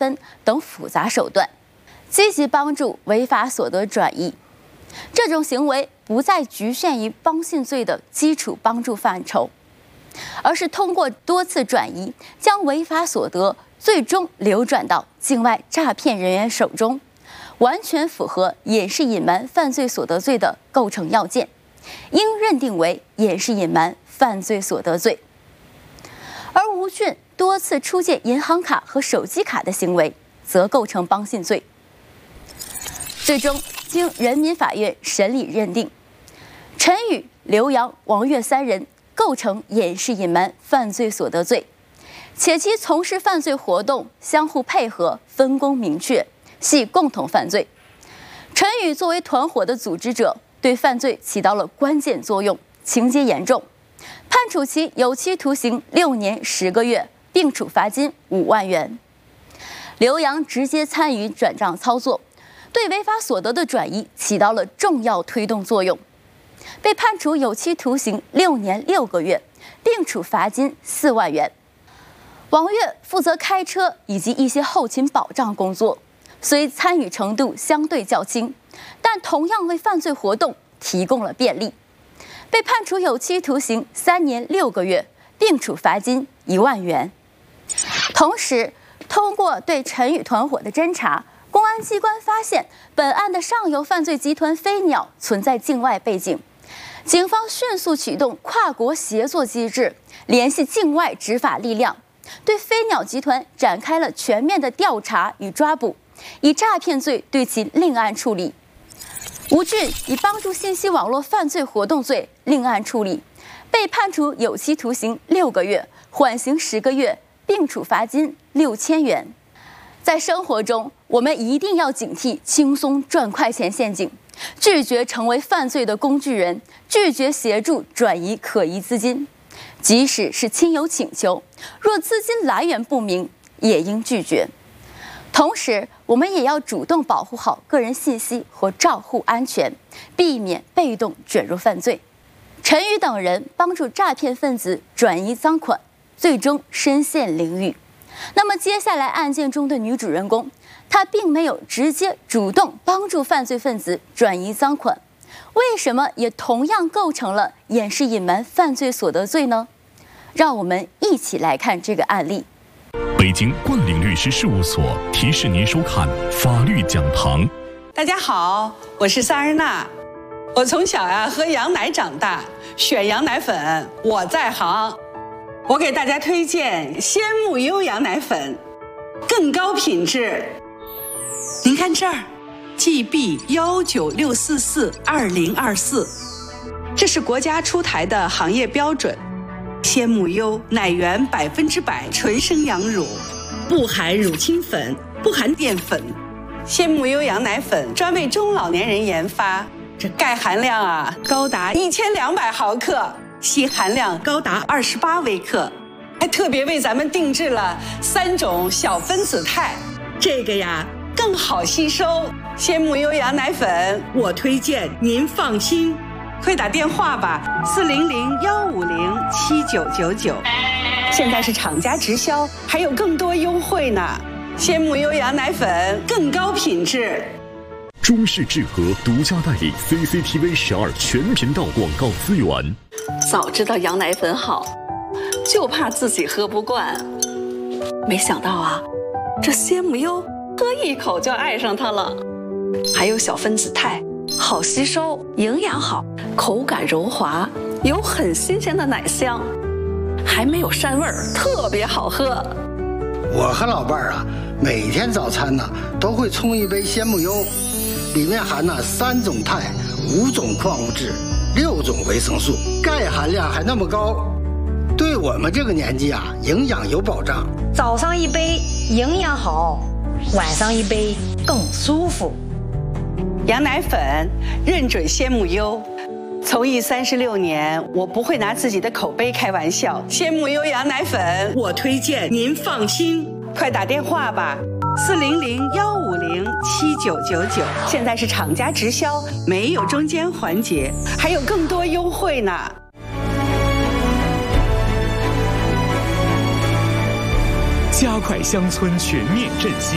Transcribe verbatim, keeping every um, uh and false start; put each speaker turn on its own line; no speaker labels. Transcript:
分等复杂手段，积极帮助违法所得转移。这种行为不再局限于帮信罪的基础帮助范畴，而是通过多次转移，将违法所得最终流转到境外诈骗人员手中，完全符合掩饰隐瞒犯罪所得罪的构成要件，应认定为掩饰隐瞒犯罪所得罪。而吴俊多次出借银行卡和手机卡的行为，则构成帮信罪。最终经人民法院审理认定，陈宇、刘洋、王月三人构成掩饰隐瞒犯罪所得罪，且其从事犯罪活动相互配合、分工明确，系共同犯罪。陈宇作为团伙的组织者，对犯罪起到了关键作用，情节严重，判处其有期徒刑六年十个月，并处罚金五万元。刘洋直接参与转账操作，对违法所得的转移起到了重要推动作用，被判处有期徒刑六年六个月，并处罚金四万元。王月负责开车以及一些后勤保障工作，虽参与程度相对较轻，但同样为犯罪活动提供了便利，被判处有期徒刑三年六个月，并处罚金一万元。同时，通过对陈宇团伙的侦查，公安机关发现本案的上游犯罪集团飞鸟存在境外背景，警方迅速启动跨国协作机制，联系境外执法力量，对飞鸟集团展开了全面的调查与抓捕，以诈骗罪对其另案处理。吴俊以帮助信息网络犯罪活动罪另案处理，被判处有期徒刑六个月，缓刑十个月，并处罚金六千元。在生活中，我们一定要警惕轻松赚快钱陷阱，拒绝成为犯罪的工具人，拒绝协助转移可疑资金。即使是亲友请求，若资金来源不明，也应拒绝。同时，我们也要主动保护好个人信息和照护安全，避免被动卷入犯罪。陈宇等人帮助诈骗分子转移赃款，最终身陷囹圄。那么接下来案件中的女主人公，她并没有直接主动帮助犯罪分子转移赃款，为什么也同样构成了掩饰隐瞒犯罪所得罪呢？让我们一起来看这个案例。
北京冠岭律师事务所提示您收看法律讲堂。
大家好，我是萨日娜。我从小呀、啊、喝羊奶长大，选羊奶粉我在行。我给大家推荐鲜木优羊奶粉，更高品质。您看这儿 ，G B 一九六四四二零二四，这是国家出台的行业标准。鲜木优奶源百分之百纯生羊乳，不含乳清粉，不含淀粉。鲜木优羊奶粉专为中老年人研发，这钙含量啊高达一千两百毫克。硒含量高达二十八微克，还特别为咱们定制了三种小分子肽，这个呀更好吸收。鲜木优羊奶粉，我推荐您放心，快打电话吧，四零零幺五零七九九九。现在是厂家直销，还有更多优惠呢。鲜木优羊奶粉更高品质。
中视智和独家代理 C C T V 十二全频道广告资源。
早知道羊奶粉好，就怕自己喝不惯。没想到啊，这鲜木优喝一口就爱上它了。还有小分子肽，好吸收，营养好，口感柔滑，有很新鲜的奶香，还没有膻味儿，特别好喝。
我和老伴儿啊，每天早餐呢都会冲一杯鲜木优，里面含了三种肽、五种矿物质、六种维生素，钙含量还那么高，对我们这个年纪啊，营养有保障。
早上一杯营养好，晚上一杯更舒服。
羊奶粉认准鲜木优，从艺三十六年，我不会拿自己的口碑开玩笑。鲜木优羊奶粉，我推荐您放心，快打电话吧，四零零幺五零七九九九。现在是厂家直销，没有中间环节，还有更多优惠呢。
加快乡村全面振兴。